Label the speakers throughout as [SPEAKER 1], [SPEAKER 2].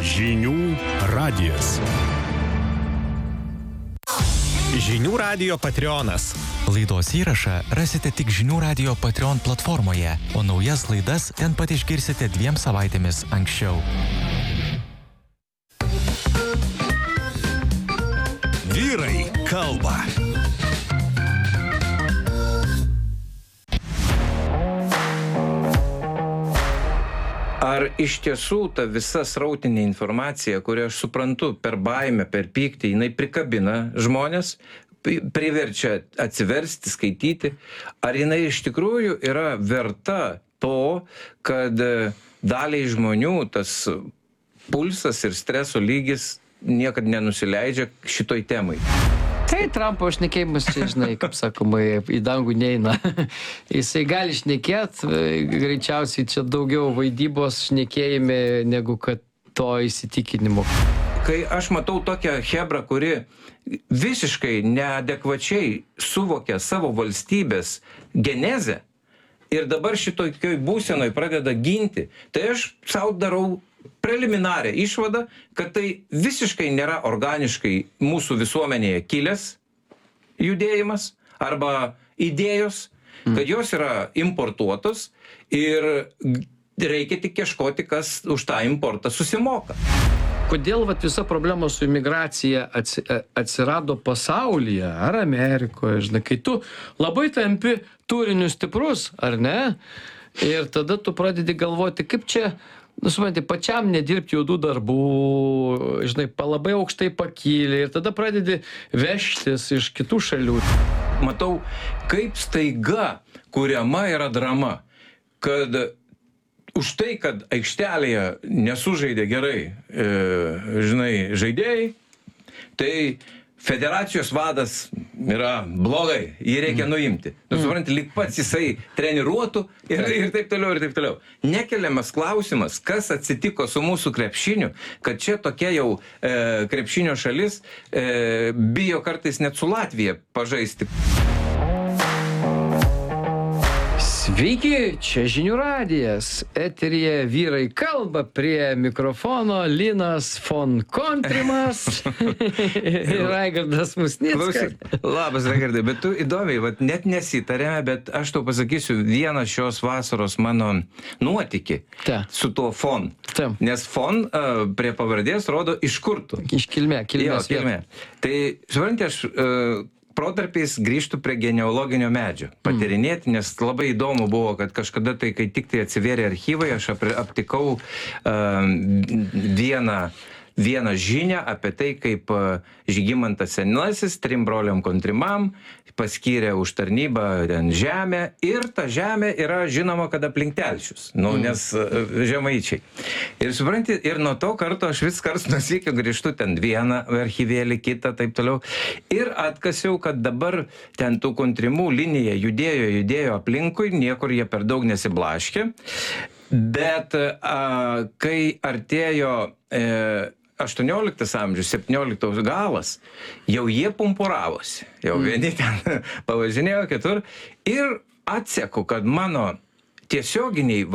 [SPEAKER 1] Žinių radijas. Žinių radijo Patreonas.
[SPEAKER 2] Laidos įrašą rasite tik Žinių radijo Patreon platformoje, o naujas laidas ten pat išgirsite 2 savaitėmis anksčiau.
[SPEAKER 1] Vyrai kalba.
[SPEAKER 3] Ar iš tiesų ta visa srautinė informacija, kurią aš suprantu per baimę, per pyktį, jinai prikabina žmonės, priverčia atsiversti, skaityti, ar jinai iš tikrųjų yra verta to, kad daliai žmonių tas pulsas ir streso lygis niekad nenusileidžia šitoj temai.
[SPEAKER 4] Tai Trumpo šnekėjimas čia, žinai, kaip sakoma, į dangų neina. Jisai gali šnekėt, greičiausiai čia daugiau vaidybos šnekėjime negu kad to įsitikinimo.
[SPEAKER 3] Kai aš matau tokią chebrą, kuri visiškai neadekvačiai suvokia savo valstybės genezę ir dabar šitokioj būsenoj pradeda ginti, tai aš sau darau preliminarią išvadą, kad tai visiškai nėra organiškai mūsų visuomenėje kilęs judėjimas arba idėjos, kad jos yra importuotos ir reikia tik ieškoti, kas už tą importą susimoka.
[SPEAKER 4] Kodėl visa problema su imigracija atsirado pasaulyje ar Amerikoje, žinai, kai tu labai tampi turiniu stiprus, ar ne? Ir tada tu pradedi galvoti, kaip čia, supranti, pačiam nedirbti juodų darbų, žinai, labai aukštai pakyli ir tada pradedi vežtis iš kitų šalių.
[SPEAKER 3] Matau, kaip staiga kuriama yra drama, kad už tai, kad aikštelėje nesužaidė gerai, žinai, žaidėjai, tai federacijos vadas yra blogai, jį reikia nuimti. Tu supranti, lyg pats jisai treniruotų ir taip toliau, ir taip toliau. Nekeliamas klausimas, kas atsitiko su mūsų krepšiniu, kad čia tokia jau krepšinio šalis bijo kartais net su Latvija pažaisti.
[SPEAKER 4] Sveiki, čia Žinių radijas. Eteryje Vyrai kalba, prie mikrofono Linas von Kontrimas ir Raigardas Musnickas.
[SPEAKER 3] Labas, Raigardai, bet tu įdomiai, net nesitarėme, bet aš tau pasakysiu vieną šios vasaros mano nuotykį su tuo fon. Nes fon prie pavardės rodo iš kur tu.
[SPEAKER 4] Iš kilmė.
[SPEAKER 3] Tai, supranti, aš protarpiais grįžtų prie genealoginio medžio, patyrinėti, nes labai įdomu buvo, kad kažkada tai, kai tik tai atsivėrė archyvai, aš aptikau vieną žinią apie tai, kaip Žygimantas Senasis 3 broliam Kontrimam paskyrė už tarnybą ten žemę ir ta žemė yra žinoma, kad aplink Telšius, nes žemaičiai. Ir supranti, ir nuo to karto aš vis kars nusikio grįžtu ten vieną archyvėlį, kitą, taip toliau. Ir atkasiau, kad dabar ten tų Kontrimų linija judėjo aplinkui, niekur jie per daug nesiblaškė. Bet kai artėjo 18 amžius, 17 galas, jau jie pumpuravosi. Jau vieni ten pavažinėjo kitur. Ir atseku, kad mano tiesioginiai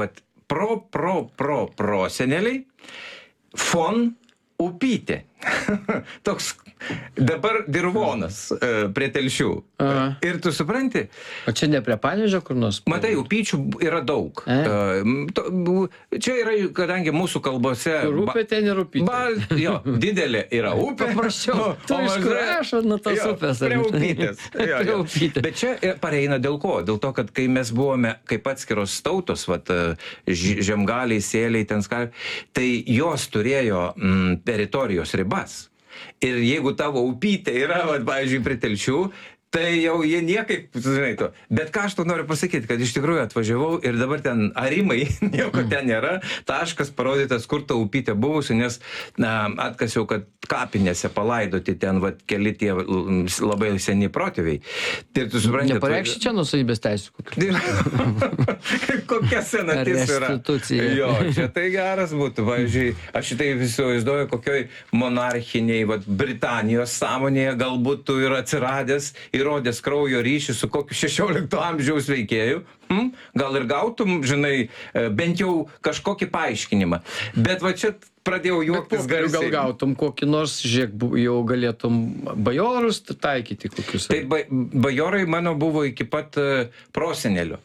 [SPEAKER 3] proseneliai Fon Upytė. Toks dabar dirvonas prie Telšių. Ir tu supranti?
[SPEAKER 4] O čia ne prie Panevėžio kur nors?
[SPEAKER 3] Matai, upyčių yra daug. Čia yra, kadangi mūsų kalbose...
[SPEAKER 4] Kur upė, ten ir upytė.
[SPEAKER 3] Jo, didelė yra upė.
[SPEAKER 4] Paprasčiau. Tu iš kur rašo nuo tos upės.
[SPEAKER 3] Prie upytės. Bet čia pareina dėl ko? Dėl to, kad kai mes buvome kaip atskiros tautos, žemgaliai, sėliai, ten skaliai, tai jos turėjo teritorijos ribas. Ir jeigu tavo upytė yra, pavyzdžiui, prie Telšių, tai jau jie niekaip, žinai to. Bet ką aš to noriu pasakyti, kad iš tikrųjų atvažiavau ir dabar ten arimai, nieko ten nėra, taškas parodytas, kur ta upytė buvusi, nes atkasiau, kad kapinėse palaidoti ten keli tie labai seni protėviai. Tai tu supranti...
[SPEAKER 4] Nepareikšti čia nuosavybės teisių.
[SPEAKER 3] Kokia senatis yra.
[SPEAKER 4] Restitucija.
[SPEAKER 3] Jo, čia tai geras būtų. Pavyzdžiui, aš šitai įsivaizduoju, kokioj monarchiniai Britanijos sąmonėje galbūt tu ir atsiradęs įrodęs kraujo ryšį su kokiu 16 amžiaus veikėju, gal ir gautum, žinai, bent jau kažkokį paaiškinimą. Bet va čia pradėjau juoktis garsiai.
[SPEAKER 4] Gal gautum kokį nors, žiūrėk, jau galėtum bajorus taikyti kokius.
[SPEAKER 3] Tai bajorai mano buvo iki pat prosenelio.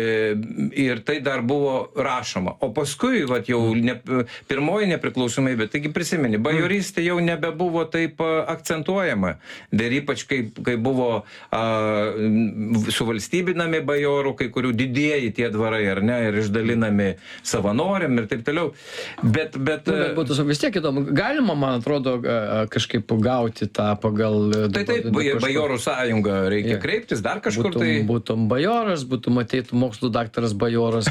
[SPEAKER 3] Ir tai dar buvo rašoma. O paskui, vat, jau pirmoji nepriklausomybė, taigi prisimeni, bajorystė jau nebebuvo taip akcentuojama. Ir ypač, kai buvo suvalstybinami bajorų, kai kurių didieji tie dvarai, ar ne, ir išdalinami savanoriam ir taip toliau. Bet
[SPEAKER 4] būtų vis tiek įdomu. Galima, man atrodo, kažkaip gauti tą pagal...
[SPEAKER 3] Taip, bajorų sąjungą reikia kreiptis, dar kažkur
[SPEAKER 4] Būtum bajoras, būtum ateitų mokslų daktaras bajoras,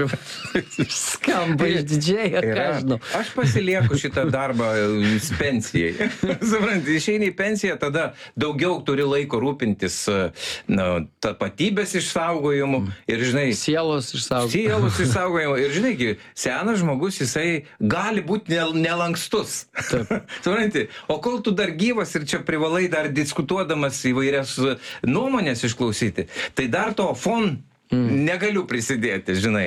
[SPEAKER 4] skamba išdidžiai, ką žinau.
[SPEAKER 3] Aš pasilieku šitą darbą pensijai. Supranti, išeini į pensiją, tada daugiau turi laiko rūpintis tapatybės išsaugojimu ir, žinai...
[SPEAKER 4] Sielos išsaugojimu.
[SPEAKER 3] Ir, žinai, senas žmogus, jisai gali būti nelankstus. Supranti, o kol tu dar gyvas ir čia privalai dar diskutuodamas įvairias nuomonės išklausyti, tai dar to negaliu prisidėti, žinai.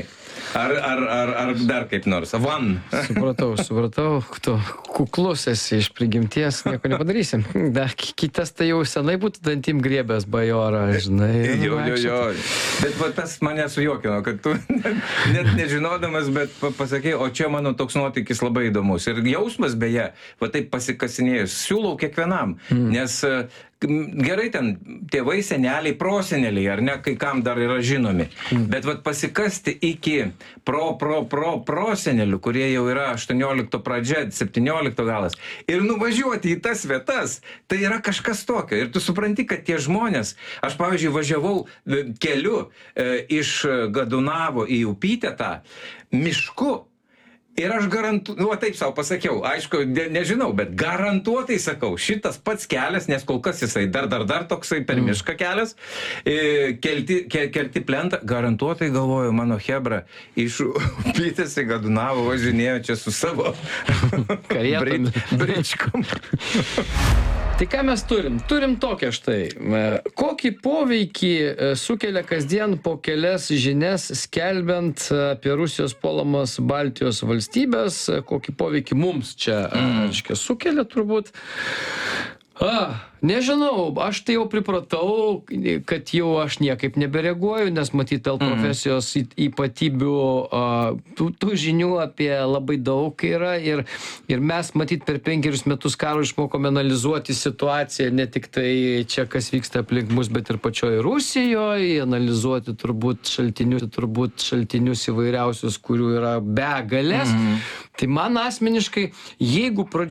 [SPEAKER 3] Ar dar kaip nors.
[SPEAKER 4] Supratau. Tu kuklus esi iš prigimties, nieko nepadarysim. Kitas tai jau senai būtų dantim griebęs bajorą, žinai.
[SPEAKER 3] Jo. Bet tas mane sujuokino, kad tu net nežinodamas, bet pasakei, o čia mano toks nuotykis labai įdomus. Ir jausmas, beje, va taip pasikasinėjus, siūlau kiekvienam, nes gerai ten tėvai, seneliai, proseneliai, ar ne, kai kam dar yra žinomi. Bet vat pasikasti iki prosenelių, kurie jau yra 18 pradžia, 17 galas, ir nuvažiuoti į tas vietas, tai yra kažkas tokio. Ir tu supranti, kad tie žmonės, aš pavyzdžiui važiavau keliu iš Gadunavo į Upytetą, mišku, ir aš taip savo pasakiau, aišku, nežinau, bet garantuotai sakau, šitas pats kelias, nes kol kas jisai dar toksai per mišką kelias, kerti plentą, garantuotai galvoju, mano hebra iš Upytės į Gadunavą važinėjo čia su savo bričkom.
[SPEAKER 4] Tai ką mes turim? Turim tokią štai. Kokį poveikį sukelia kasdien po kelias žinias skelbiant apie Rusijos puolamas Baltijos valstybės, kokį poveikį mums čia sukelia turbūt? Nežinau, aš tai jau pripratau, kad jau aš niekaip nebereaguoju, nes matyt, dėl profesijos ypatybių tų žinių apie labai daug yra ir mes matyt per 5 metus karo išmokome analizuoti situaciją, ne tik tai čia, kas vyksta aplink mus, bet ir pačioje Rusijoje, analizuoti turbūt šaltinius įvairiausius, kurių yra begalės. Tai man asmeniškai, jeigu